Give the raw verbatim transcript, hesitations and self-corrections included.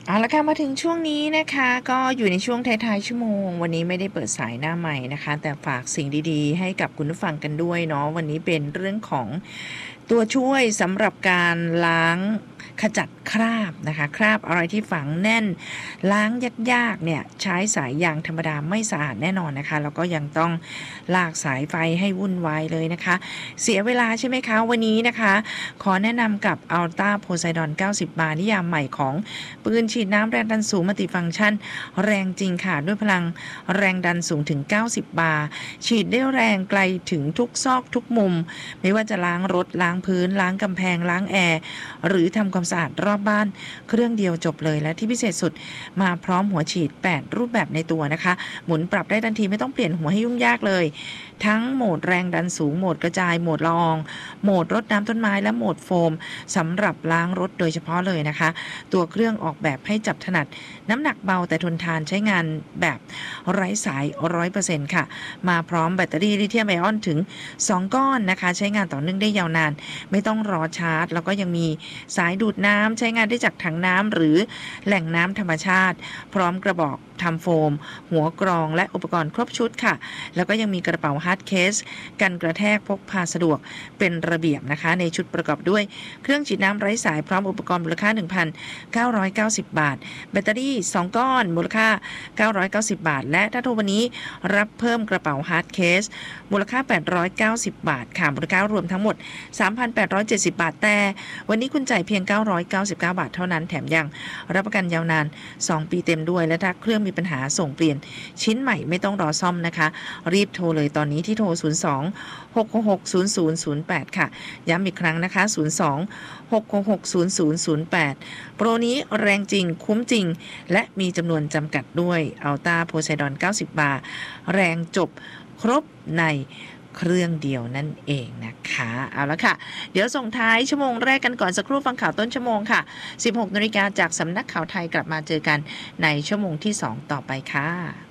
เอาละค่ะมาถึงช่วงนี้นะคะก็อยู่ในช่วงท้ายๆชั่วโมงวันนี้ไม่ได้เปิดสายหน้าใหม่นะคะแต่ฝากสิ่งดีๆให้กับคุณผู้ฟังกันด้วยเนาะวันนี้เป็นเรื่องของตัวช่วยสำหรับการล้างขจัดคราบนะคะคราบอะไรที่ฝังแน่นล้างยากๆเนี่ยใช้สายยางธรรมดาไม่สะอาดแน่นอนนะคะแล้วก็ยังต้องลากสายไฟให้วุ่นวายเลยนะคะเสียเวลาใช่ไหมคะวันนี้นะคะขอแนะนำกับ Alta Poseidon เก้าสิบ บาร์นิยามใหม่ของปืนฉีดน้ำแรงดันสูงมัลติฟังก์ชันแรงจริงค่ะด้วยพลังแรงดันสูงถึงเก้าสิบบาร์ฉีดได้แรงไกลถึงทุกซอกทุกมุมไม่ว่าจะล้างรถล้างพื้นล้างกำแพงล้างแอร์หรือทำความสะอาดรอบบ้านเครื่องเดียวจบเลยและที่พิเศษสุดมาพร้อมหัวฉีดแปดรูปแบบในตัวนะคะหมุนปรับได้ทันทีไม่ต้องเปลี่ยนหัวให้ยุ่งยากเลยทั้งโหมดแรงดันสูงโหมดกระจายโหมดละอองโหมดรดน้ำต้นไม้และโหมดโฟมสำหรับล้างรถโดยเฉพาะเลยนะคะตัวเครื่องออกแบบให้จับถนัดน้ำหนักเบาแต่ทนทานใช้งานแบบไร้สาย ร้อยเปอร์เซ็นต์ ค่ะมาพร้อมแบตเตอรี่ลิเธียมไอออนถึงสองก้อนนะคะใช้งานต่อเนื่องได้ยาวนานไม่ต้องรอชาร์จแล้วก็ยังมีสายดูดน้ำใช้งานได้จากถังน้ำหรือแหล่งน้ำธรรมชาติพร้อมกระบอกทำโฟมหัวกรองและอุปกรณ์ครบชุดค่ะแล้วก็ยังมีกระเป๋าฮาร์ดเคสกันกระแทกพกพาสะดวกเป็นระเบียบนะคะในชุดประกอบด้วยเครื่องฉีดน้ำไร้สายพร้อมอุปกรณ์มูลค่า หนึ่งพันเก้าร้อยเก้าสิบ บาทแบตเตอรี่สองก้อนมูลค่าเก้าร้อยเก้าสิบบาทและถ้าโทรวันนี้รับเพิ่มกระเป๋าฮาร์ดเคสมูลค่าแปดร้อยเก้าสิบบาทค่ะมูลค่ารวมทั้งหมด สามพันแปดร้อยเจ็ดสิบ บาทแต่วันนี้คุณจ่ายเพียงเก้าร้อยเก้าสิบเก้าบาทเท่านั้นแถมยังรับประกันยาวนานสองปีเต็มด้วยและถ้าเครื่องมีปัญหาส่งเปลี่ยนชิ้นใหม่ไม่ต้องรอซ่อมนะคะรีบโทรเลยตอนนี้ที่โทรศูนย์ สอง หก หก หก ศูนย์ ศูนย์ ศูนย์ แปดค่ะย้ำอีกครั้งนะคะศูนย์ สอง หก หก หก ศูนย์ ศูนย์ ศูนย์ แปดโปรนี้แรงจริงคุ้มจริงและมีจำนวนจำกัดด้วย Alta Poseidon เก้าสิบ บาร์แรงจบครบในเครื่องเดียวนั่นเองนะคะเอาละค่ะเดี๋ยวส่งท้ายชั่วโมงแรกกันก่อนสักครู่ฟังข่าวต้นชั่วโมงค่ะ สิบหกนาฬิกาจากสำนักข่าวไทยกลับมาเจอกันในชั่วโมงที่สองต่อไปค่ะ